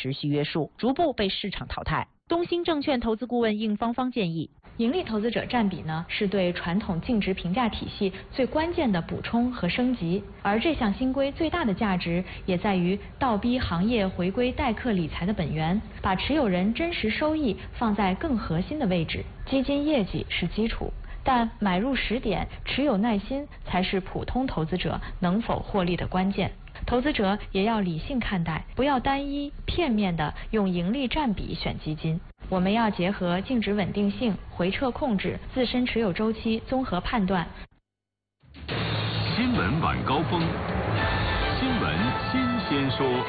持续约束，逐步被市场淘汰。东兴证券投资顾问应芳芳建议， 盈利投资者占比呢，是对传统净值评价体系最关键的补充和升级。而这项新规最大的价值也在于倒逼行业回归代客理财的本源，把持有人真实收益放在更核心的位置。基金业绩是基础，但买入时点、持有耐心才是普通投资者能否获利的关键。投资者也要理性看待，不要单一片面的用盈利占比选基金。我们要结合净值稳定性、回撤控制、自身持有周期综合判断。 新闻晚高峰，新闻新鲜说。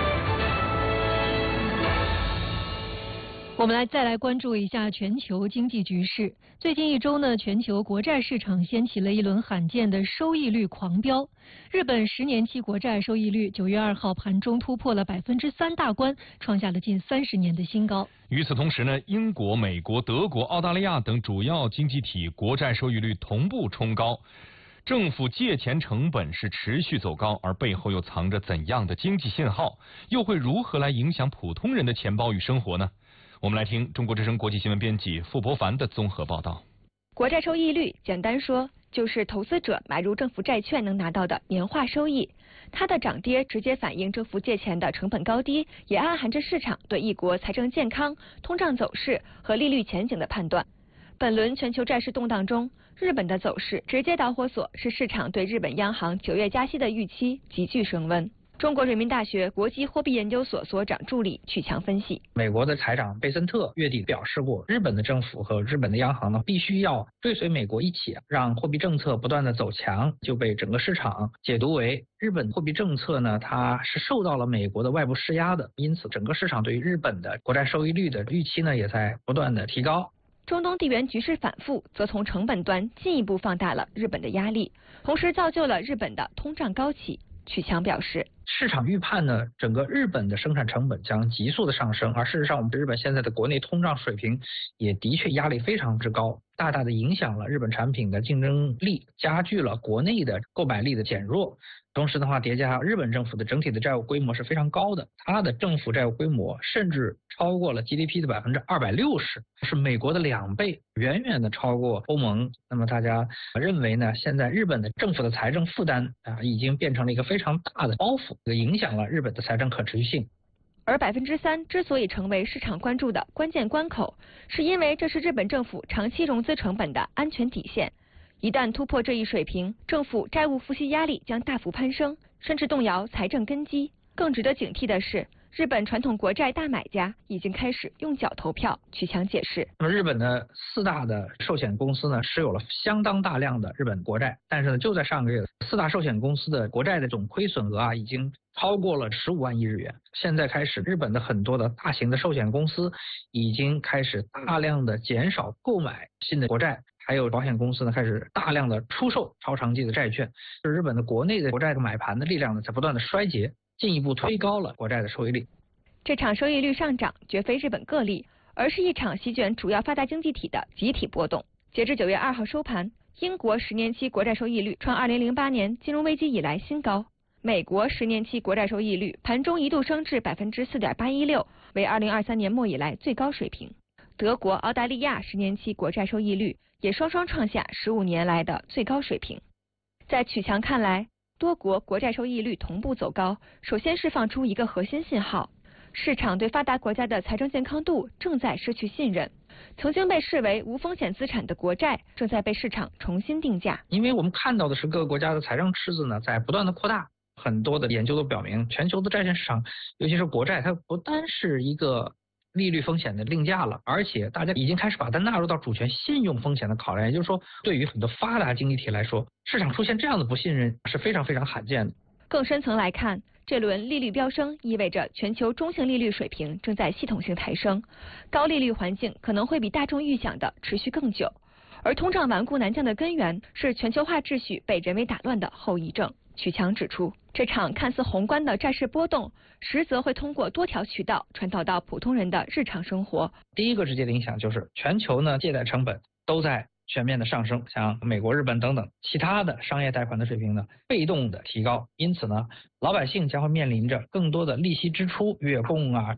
我们再来关注一下全球经济局势。最近一周呢，全球国债市场掀起了一轮罕见的收益率狂飙。日本10年期国债收益率9月2号盘中突破了3%大关，创下了近30年的新高。 与此同时呢，英国、美国、德国、澳大利亚等主要经济体国债收益率同步冲高。政府借钱成本是持续走高，而背后又藏着怎样的经济信号？又会如何来影响普通人的钱包与生活呢？我们来听中国之声国际新闻编辑傅博凡的综合报道。 国债收益率简单说就是投资者买入政府债券能拿到的年化收益，它的涨跌直接反映政府借钱的成本高低，也暗含着市场对一国财政健康、通胀走势和利率前景的判断。本轮全球债市动荡中，日本的走势直接导火索是市场对日本央行9月加息的预期急剧升温。中国人民大学国际货币研究所所长助理曲强分析， 美国的财长贝森特月底表示过，日本的政府和日本的央行呢，必须要追随美国一起，让货币政策不断的走强，就被整个市场解读为日本货币政策呢，它是受到了美国的外部施压的，因此整个市场对于日本的国债收益率的预期呢，也在不断的提高。 中东地缘局势反复，则从成本端进一步放大了日本的压力，同时造就了日本的通胀高企。曲强表示， 市场预判呢，整个日本的生产成本将急速的上升，而事实上，我们日本现在的国内通胀水平也的确压力非常之高，大大的影响了日本产品的竞争力，加剧了国内的购买力的减弱。同时的话，叠加日本政府的整体的债务规模是非常高的，它的政府债务规模甚至超过了 GDP 的260%，是美国的2倍，远远的超过欧盟。那么大家认为呢，现在日本的政府的财政负担已经变成了一个非常大的包袱，影响了日本的财政可持续性。 而3%之所以成为市场关注的关键关口，是因为这是日本政府长期融资成本的安全底线。一旦突破这一水平，政府债务付息压力将大幅攀升，甚至动摇财政根基。更值得警惕的是，日本传统国债大买家已经开始用脚投票。曲强解释， 那么日本的4大的寿险公司呢，持有了相当大量的日本国债，但是呢，就在上个月，4大寿险公司的国债的总亏损额已经超过了15万亿日元。现在开始，日本的很多的大型的寿险公司已经开始大量的减少购买新的国债，还有保险公司呢开始大量的出售超长期的债券，就是日本的国内的国债的买盘的力量呢在不断的衰竭，进一步推高了国债的收益率。 这场收益率上涨绝非日本个例，而是一场席卷主要发达经济体的集体波动。截至9月2号收盘，英国10年期国债收益率创2008年金融危机以来新高，美国10年期国债收益率盘中一度升至 4.816%， 为2023年末以来最高水平。德国、澳大利亚10年期国债收益率也双双创下15年来的最高水平。在曲强看来，多国国债收益率同步走高，首先释放出一个核心信号：市场对发达国家的财政健康度正在失去信任。曾经被视为无风险资产的国债正在被市场重新定价。 因为我们看到的是各个国家的财政赤字呢在不断的扩大，很多的研究都表明，全球的债券市场，尤其是国债，它不单是一个利率风险的定价了，而且大家已经开始把它纳入到主权信用风险的考量，也就是说，对于很多发达经济体来说，市场出现这样的不信任是非常非常罕见的。 更深层来看，这轮利率飙升意味着全球中性利率水平正在系统性抬升，高利率环境可能会比大众预想的持续更久，而通胀顽固难降的根源是全球化秩序被人为打乱的后遗症。曲强指出，这场看似宏观的债市波动，实则会通过多条渠道传导到普通人的日常生活。 第一个直接的影响就是全球呢借贷成本都在全面的上升，像美国、日本等等其他的商业贷款的水平呢被动的提高，因此呢，老百姓将会面临着更多的利息支出、月供